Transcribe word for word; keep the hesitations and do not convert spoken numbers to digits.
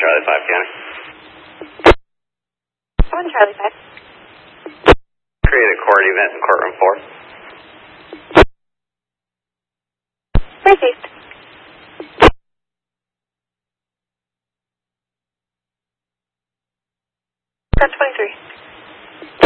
Charlie five, County. one Charlie five. Create a court event in courtroom four. Received. ten twenty-three.